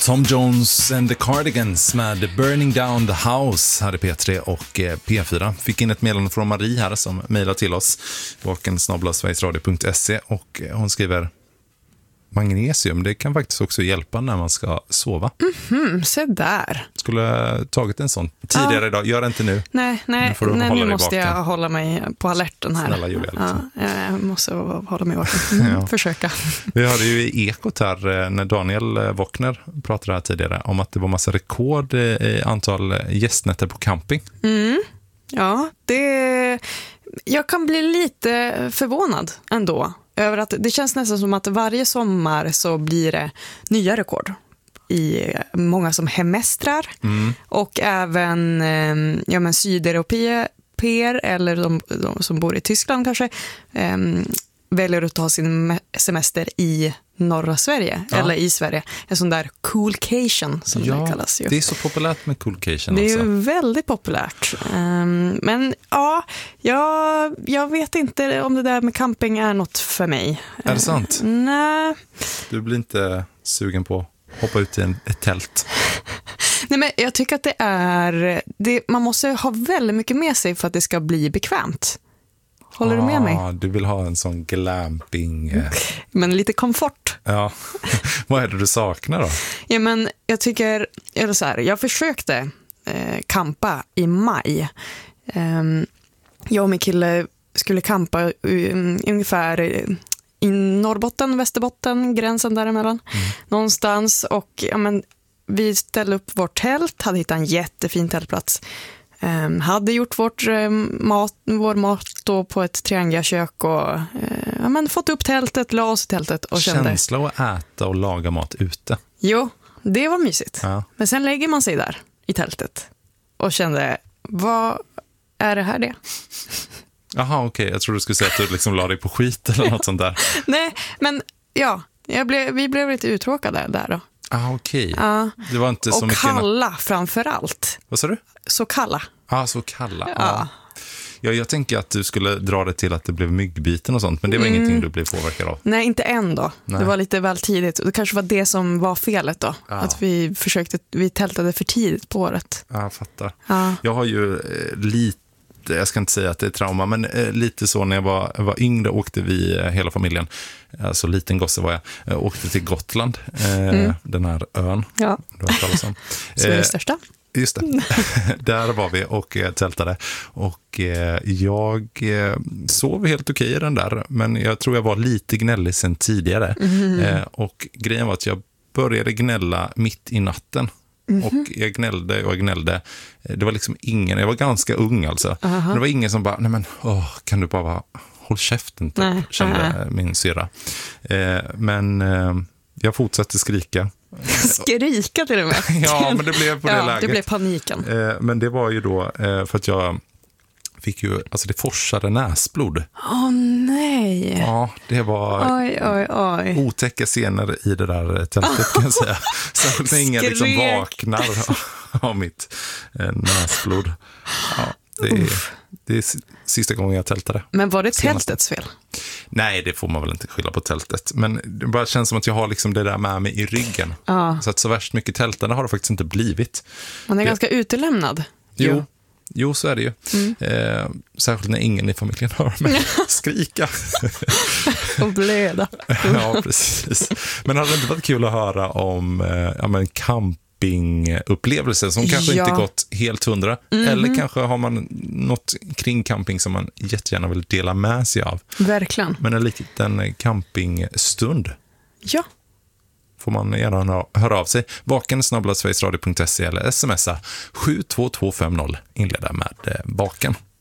Tom Jones and the Cardigans med Burning Down the House hade P3 och P4. Fick in ett meddelande från Marie här som mejlar till oss, vaken@sverigesradio.se, och hon skriver: magnesium, det kan faktiskt också hjälpa när man ska sova. Se där. Skulle tagit en sån tidigare idag. Gör det inte nu. Nej, nu måste jag hålla mig på alerten här. Snälla Julia. Jag måste hålla mig vaken. Försöka. Vi hörde ju i Ekot här när Daniel Wockner pratade här tidigare om att det var massa rekord i antal gästnätter på camping. Ja, jag kan bli lite förvånad ändå över att det känns nästan som att varje sommar så blir det nya rekord i många som hemestrar och även sydeuropeer eller de som bor i Tyskland kanske väljer att ta sin semester i norra Sverige eller i Sverige. En sån där coolcation som det kallas ju. Det är så populärt med coolcation. Det är ju väldigt populärt. Men jag vet inte om det där med camping är något för mig. Är det sant? Nej. Du blir inte sugen på att hoppa ut i ett tält? Nej, men jag tycker att man måste ha väldigt mycket med sig för att det ska bli bekvämt. Håller du med mig? Du vill ha en sån glamping. Men lite komfort. Ja. Vad är det du saknar då? Ja, men jag tycker, eller så här, jag försökte campa i maj. Jag och min kille skulle campa ungefär i Norrbotten, Västerbotten, gränsen däremellan. Någonstans, och vi ställde upp vårt tält, hade hittat en jättefin tältplats. Hade gjort vår mat då på ett triangelkök och fått upp tältet, la oss i tältet och kände... Känsla att äta och laga mat ute. Jo, det var mysigt. Ja. Men sen lägger man sig där i tältet och kände, vad är det här det? Jaha, okej. Jag tror du skulle säga att du liksom la dig på skit eller något sånt där. Nej, men vi blev lite uttråkade där då. Okej. Ja. Det var inte så och mycket... kalla framför allt. Vad sa du? Så kalla. Så kalla. Ja. Ja, jag tänker att du skulle dra det till att det blev myggbiten och sånt, men det var ingenting du blev påverkad av. Nej, inte än då. Nej. Det var lite väl tidigt. Det kanske var det som var felet då. Ja. Att vi tältade för tidigt på året. Ja, jag fattar. Ja. Jag har ju lite, jag ska inte säga att det är trauma, men lite så när jag var yngre åkte vi hela familjen, alltså liten gosse var jag, åkte till Gotland, den här ön. Ja. Du har talat om. Sveriges största. Just det. Där var vi och tältade. Och jag sov helt okej i den där. Men jag tror jag var lite gnällig sen tidigare. Och grejen var att jag började gnälla mitt i natten. Och jag gnällde. Det var liksom ingen, jag var ganska ung alltså. Men det var ingen som bara, nej men, kan du bara håll käften typ, kände min syra. Men jag fortsatte skrika. Skrika till och med. Ja, men det blev på det läget. Det blev paniken. Men det var ju då för att jag fick ju, alltså det forsade näsblod. Nej. Ja, det var oj. otäcka scener i det där tältet kan jag säga. Särskilt när ingen liksom vaknar av mitt näsblod. Ja, det är sista gången jag tältade. Men var det tältets fel? Nej, det får man väl inte skylla på tältet. Men det bara känns som att jag har liksom det där med mig i ryggen. Så att så värst mycket tältande har det faktiskt inte blivit. Man är ganska utelämnad. Jo, så är det ju. Särskilt när ingen i familjen hör mig skrika. Och blöda. Ja, precis. Men hade det inte varit kul att höra om campingupplevelser som kanske inte gått helt 100. Eller kanske har man något kring camping som man jättegärna vill dela med sig av. Verkligen. Men en liten campingstund. Ja. Får man gärna höra av sig. vaken@sverigesradio.se eller smsa 72250. Inleda med vaken.